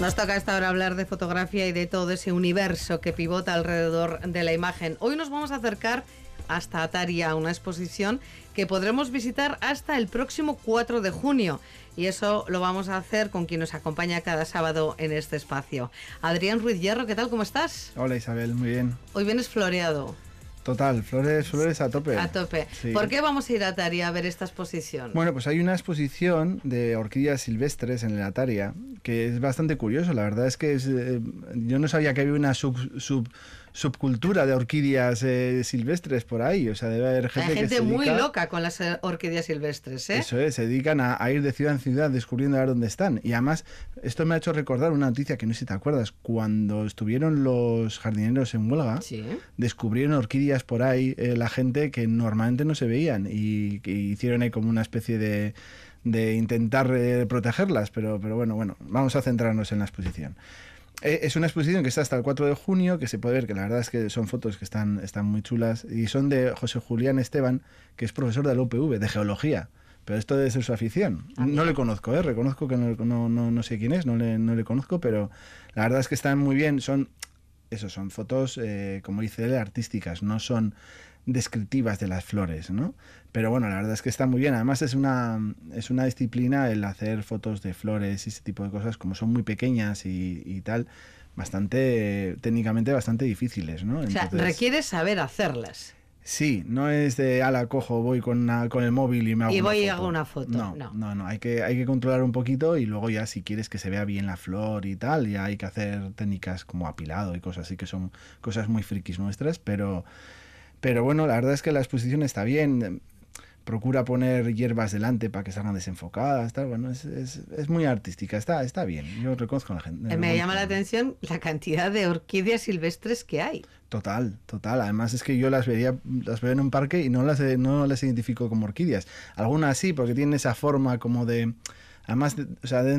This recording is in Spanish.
Nos toca a esta hora hablar de fotografía y de todo ese universo que pivota alrededor de la imagen. Hoy nos vamos a acercar hasta Ataria, una exposición que podremos visitar hasta el próximo 4 de junio. Y eso lo vamos a hacer con quien nos acompaña cada sábado en este espacio. Adrián Ruiz Hierro, ¿qué tal? ¿Cómo estás? Hola Isabel, muy bien. Hoy vienes floreado. Total, flores a tope. A tope. Sí. ¿Por qué vamos a ir a Ataria a ver esta exposición? Bueno, pues hay una exposición de orquídeas silvestres en el Ataria que es bastante curioso. La verdad es que yo no sabía que había una subcultura de orquídeas silvestres por ahí. O sea, debe haber gente Hay gente que se muy dedica, loca con las orquídeas silvestres, ¿eh? Eso es, se dedican a ir de ciudad en ciudad descubriendo a ver dónde están. Y además, esto me ha hecho recordar una noticia que no sé si te acuerdas. Cuando estuvieron los jardineros en huelga, Sí. descubrieron orquídeas por ahí, la gente que normalmente no se veían, y hicieron ahí como una especie de intentar protegerlas, pero bueno, vamos a centrarnos en la exposición. Es una exposición que está hasta el 4 de junio, que se puede ver, que la verdad es que son fotos que están muy chulas, y son de José Julián Esteban, que es profesor de la UPV, de geología. Pero esto debe ser su afición. No le conozco, reconozco que no sé quién es, no le conozco, pero la verdad es que están muy bien. Son fotos, como dice él, artísticas, no son descriptivas de las flores, ¿no? Pero bueno, la verdad es que está muy bien. Además es una disciplina el hacer fotos de flores y ese tipo de cosas, como son muy pequeñas y tal, técnicamente bastante difíciles, ¿no? Entonces, o sea, requiere saber hacerlas. Sí, no es de cojo, voy con el móvil y me hago una foto. No, hay que controlar un poquito, y luego ya si quieres que se vea bien la flor y tal, ya hay que hacer técnicas como apilado y cosas así, que son cosas muy frikis nuestras, pero bueno, la verdad es que la exposición está bien. Procura poner hierbas delante para que salgan desenfocadas, tal. Bueno, es muy artística, está bien. Yo reconozco a la gente. Me llama la atención la cantidad de orquídeas silvestres que hay. Total. Además es que yo las veo en un parque y no las identifico como orquídeas. Algunas sí, porque tienen esa forma como de... Además, o sea,